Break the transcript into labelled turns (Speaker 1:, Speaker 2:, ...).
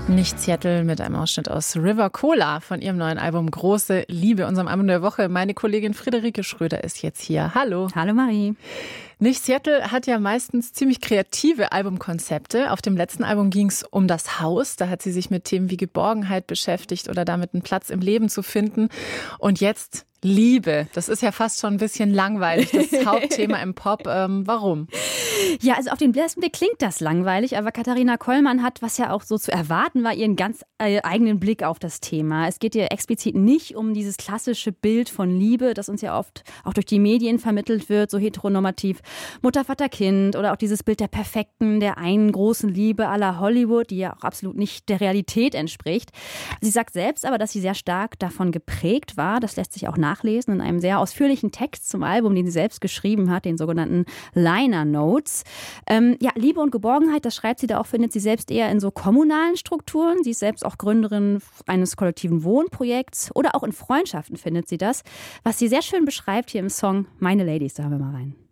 Speaker 1: Nicht Seattle mit einem Ausschnitt aus River Cola von ihrem neuen Album Große Liebe, unserem Album der Woche. Meine Kollegin Friederike Schröder ist jetzt hier. Hallo.
Speaker 2: Hallo Marie.
Speaker 1: Nicht Seattle hat ja meistens ziemlich kreative Albumkonzepte. Auf dem letzten Album ging es um das Haus. Da hat sie sich mit Themen wie Geborgenheit beschäftigt oder damit einen Platz im Leben zu finden. Und jetzt Liebe. Das ist ja fast schon ein bisschen langweilig, das Hauptthema im Pop. Warum?
Speaker 2: Ja, also auf den ersten Blick klingt das langweilig, aber Katharina Kollmann hat, was ja auch so zu erwarten war, ihren ganz eigenen Blick auf das Thema. Es geht ihr explizit nicht um dieses klassische Bild von Liebe, das uns ja oft auch durch die Medien vermittelt wird, so heteronormativ Mutter, Vater, Kind oder auch dieses Bild der perfekten, der einen großen Liebe à la Hollywood, die ja auch absolut nicht der Realität entspricht. Sie sagt selbst aber, dass sie sehr stark davon geprägt war. Das lässt sich auch nachlesen in einem sehr ausführlichen Text zum Album, den sie selbst geschrieben hat, den sogenannten Liner Notes. Ja, Liebe und Geborgenheit, das schreibt sie da auch, findet sie selbst eher in so kommunalen Strukturen. Sie ist selbst auch Gründerin eines kollektiven Wohnprojekts oder auch in Freundschaften findet sie das, was sie sehr schön beschreibt hier im Song Meine Ladies. Da hören wir mal rein.